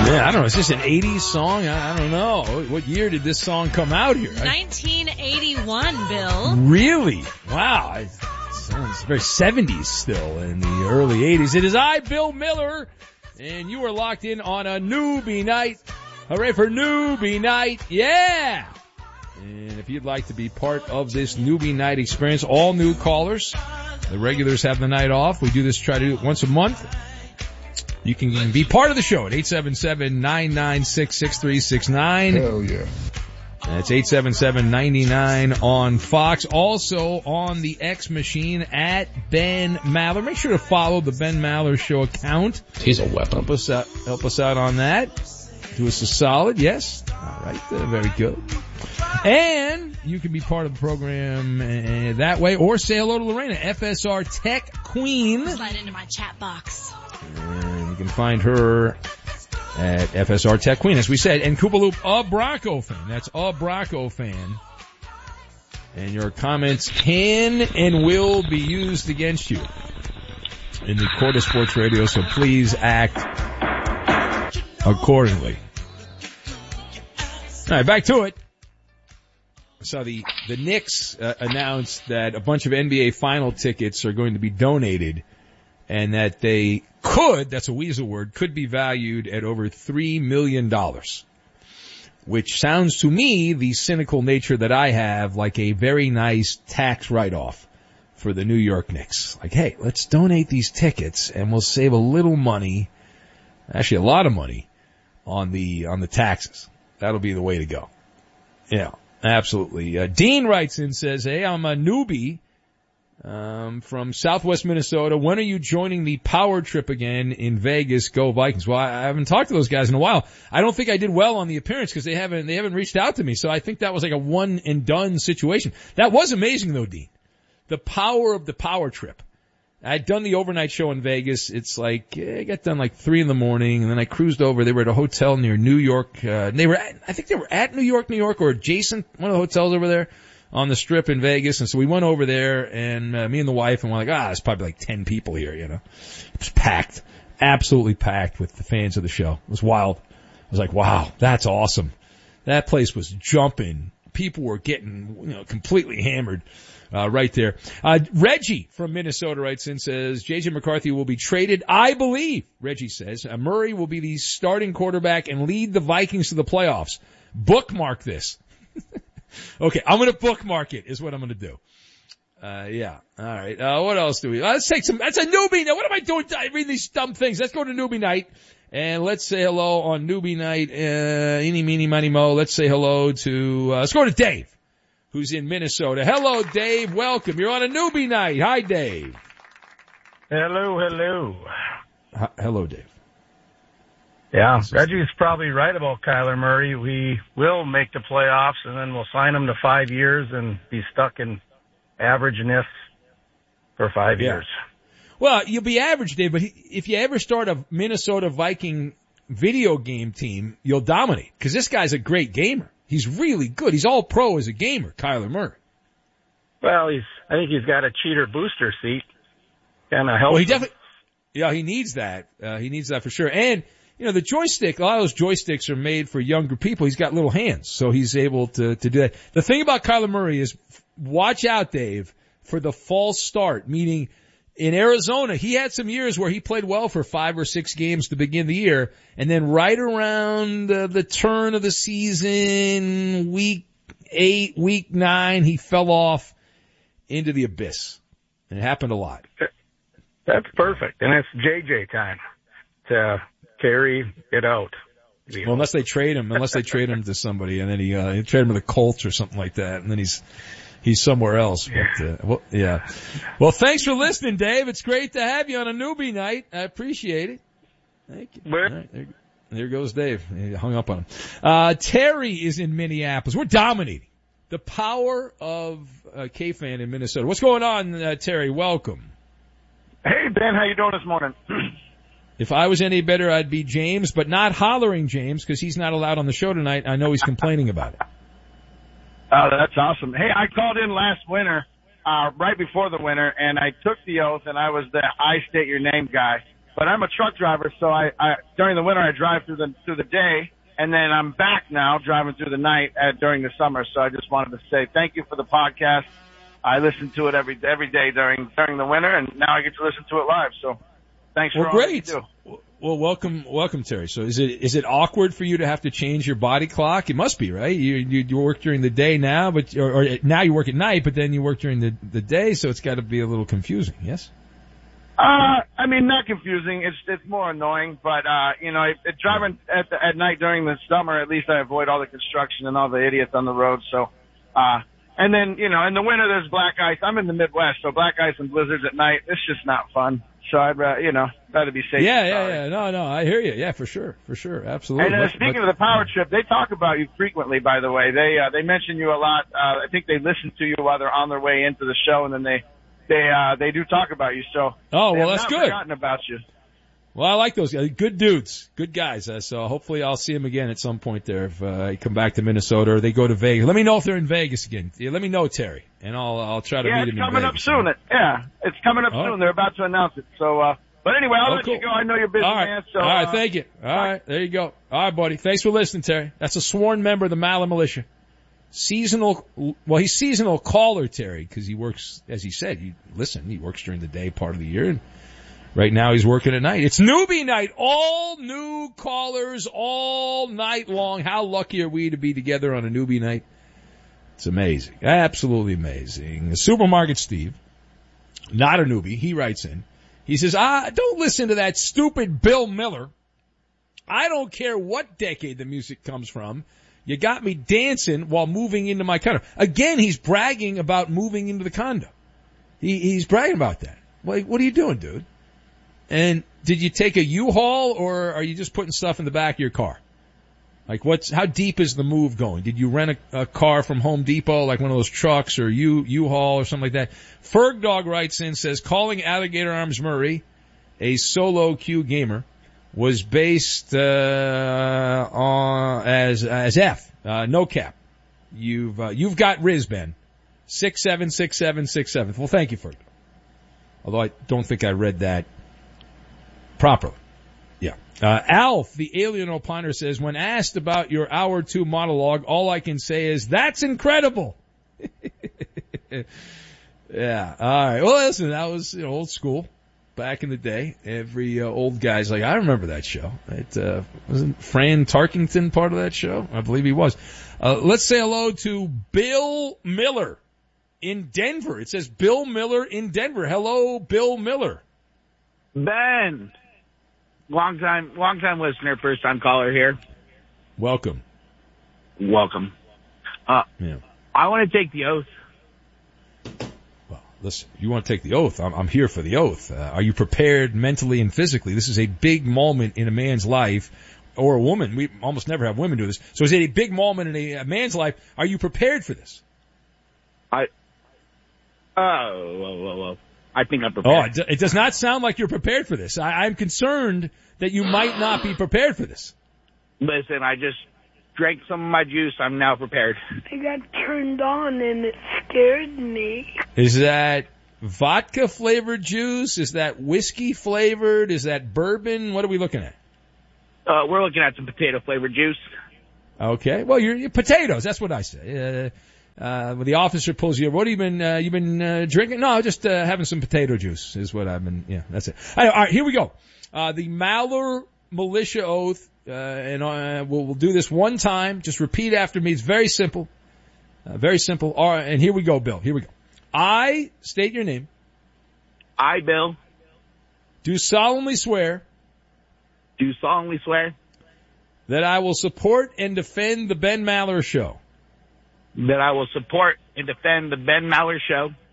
Yeah, I don't know. Is this an 80s song? I don't know. What year did this song come out here? 1981, Bill. Really? Wow. It sounds very 70s still in the early 80s. It is I, Bill Miller, and you are locked in on a newbie night. Hooray for newbie night. Yeah! And if you'd like to be part of this newbie night experience, all new callers, the regulars have the night off. We do this, try to do it once a month. You can be part of the show at 877-996-6369. Hell yeah. That's 877-99 on Fox. Also on the X machine at Ben Maller. Make sure to follow the Ben Maller Show account. He's a weapon. Help us out on that. Do us a solid. Yes. All right. Very good. And you can be part of the program that way, or say hello to Lorena, FSR Tech Queen. Slide into my chat box. And you can find her at FSR Tech Queen, as we said. And Koopa Loop, a Bronco fan. That's a Bronco fan. And your comments can and will be used against you in the court of sports radio, so please act accordingly. All right, back to it. So the Knicks announced that a bunch of NBA final tickets are going to be donated, and that they could, that's a weasel word, could be valued at over $3 million. Which sounds to me, the cynical nature that I have, like a very nice tax write-off for the New York Knicks. Like, hey, let's donate these tickets and we'll save a little money, actually a lot of money, on the taxes. That'll be the way to go. Yeah, absolutely. Dean writes in, says, hey, I'm a newbie from Southwest Minnesota. When are you joining the power trip again in Vegas? Go Vikings. Well, I haven't talked to those guys in a while. I don't think I did well on the appearance because they haven't reached out to me. So I think that was like a one and done situation. That was amazing though, Dean. The power of the power trip. I'd done the overnight show in Vegas. It's like, I got done like 3 a.m, and then I cruised over. They were at a hotel near New York. I think they were at New York, or adjacent, one of the hotels over there on the strip in Vegas. And so we went over there, and me and the wife, and we're like, there's probably like 10 people here, you know. It was packed, absolutely packed with the fans of the show. It was wild. I was like, wow, that's awesome. That place was jumping. People were getting, completely hammered. Right there. Reggie from Minnesota writes in, says, J.J. McCarthy will be traded. I believe, Reggie says, Murray will be the starting quarterback and lead the Vikings to the playoffs. Bookmark this. Okay, I'm going to bookmark it is what I'm going to do. Yeah. All right. What else do we, let's take some, that's a newbie night. What am I doing? I read these dumb things. Let's go to newbie night and let's say hello on newbie night. Eeny, meeny, miny, mo. Let's say hello to, let's go to Dave, who's in Minnesota. Hello, Dave. Welcome. You're on a newbie night. Hi, Dave. Hello. Hello, Dave. Yeah, Reggie's probably right about Kyler Murray. We will make the playoffs, and then we'll sign him to 5 years and be stuck in averageness for 5 years. Well, you'll be average, Dave, but if you ever start a Minnesota Viking video game team, you'll dominate, because this guy's a great gamer. He's really good. He's all pro as a gamer, Kyler Murray. Well, I think he's got a cheater booster seat. Kind of helps. Well, he definitely, he needs that. He needs that for sure. And, the joystick, a lot of those joysticks are made for younger people. He's got little hands, so he's able to do that. The thing about Kyler Murray is, watch out, Dave, for the false start, meaning in Arizona, he had some years where he played well for 5 or 6 games to begin the year, and then right around the turn of the season, week 8, week 9, he fell off into the abyss. And it happened a lot. That's perfect. And it's JJ time to carry it out. Well, unless they trade him to somebody, and then he trade him to the Colts or something like that, and then he's somewhere else. But, Well, thanks for listening, Dave. It's great to have you on a newbie night. I appreciate it. Thank you. All right, there goes Dave. He hung up on him. Terry is in Minneapolis. We're dominating. The power of K-Fan in Minnesota. What's going on, Terry? Welcome. Hey, Ben. How you doing this morning? If I was any better, I'd be James, but not hollering James, because he's not allowed on the show tonight. I know he's complaining about it. Oh, that's awesome. Hey, I called in last winter, right before the winter, and I took the oath, and I was the I state your name guy. But I'm a truck driver, so I during the winter I drive through the day, and then I'm back now driving through the night during the summer. So I just wanted to say thank you for the podcast. I listen to it every day during the winter, and now I get to listen to it live. So thanks for all that you do. Well, welcome, Terry. So is it awkward for you to have to change your body clock? It must be, right? You work during the day now, or now you work at night, but then you work during the day, so it's got to be a little confusing. Yes. I mean, not confusing. It's more annoying, but driving at night during the summer, at least I avoid all the construction and all the idiots on the road. So, and then in the winter there's black ice. I'm in the Midwest, so black ice and blizzards at night. It's just not fun. So I'd rather be safe. Yeah. No, I hear you. Yeah, for sure, absolutely. And speaking of the power trip, they talk about you frequently. By the way, they mention you a lot. I think they listen to you while they're on their way into the show, and then they do talk about you. So that's good. Forgotten about you. Well, I like those guys. Good dudes, good guys. So hopefully I'll see them again at some point there if I come back to Minnesota or they go to Vegas. Let me know if they're in Vegas again. Yeah, let me know, Terry, and I'll try to meet them in Vegas. Yeah, it's coming up soon. It's coming up soon. They're about to announce it. So, but anyway, I'll let you go. I know you're busy, man. So, all right, thank you. All right, there you go. All right, buddy. Thanks for listening, Terry. That's a sworn member of the Maller Militia. He's seasonal caller, Terry, because he works, as he said, he works during the day part of the year, and right now he's working at night. It's newbie night. All new callers all night long. How lucky are we to be together on a newbie night? It's amazing. Absolutely amazing. Supermarket Steve, not a newbie, he writes in. He says, don't listen to that stupid Bill Miller. I don't care what decade the music comes from. You got me dancing while moving into my condo. Again, he's bragging about moving into the condo. He's bragging about that. Like, what are you doing, dude? And did you take a U-Haul, or are you just putting stuff in the back of your car? Like, how deep is the move going? Did you rent a car from Home Depot, like one of those trucks, or U-Haul or something like that? Ferg Dog writes in, says, calling Alligator Arms Murray a solo queue gamer was based on as F, no cap. You've got Riz, Ben. 676767. Well, thank you, Ferg. Although I don't think I read that properly. Yeah. Alf, the alien opiner, says, when asked about your hour 2 monologue, all I can say is, that's incredible. Yeah. All right. Well, listen, that was old school. Back in the day, every old guy's like, I remember that show. Wasn't Fran Tarkington part of that show? I believe he was. Let's say hello to Bill Miller in Denver. It says Bill Miller in Denver. Hello, Bill Miller. Ben, long time listener, first time caller here. Welcome. Yeah. I want to take the oath. Well, listen, you want to take the oath. I'm here for the oath. Are you prepared mentally and physically? This is a big moment in a man's life, or a woman. We almost never have women do this. So is it a big moment in a man's life? Are you prepared for this? I think I'm prepared. Oh, it does not sound like you're prepared for this. I'm concerned that you might not be prepared for this. Listen, I just drank some of my juice. I'm now prepared. I got turned on and it scared me. Is that vodka flavored juice? Is that whiskey flavored? Is that bourbon? What are we looking at? We're looking at some potato flavored juice. Okay. Well, you're potatoes. That's what I say. When the officer pulls you over, what have you been drinking? No, just having some potato juice is what I've been. Yeah, that's it. All right, here we go. The Maller Militia oath, and we'll do this one time. Just repeat after me. It's very simple. Very simple. All right, and here we go, Bill. Here we go. I state your name. I, Bill, do solemnly swear that I will support and defend the Ben Maller Show. That I will support and defend the Ben Maller Show.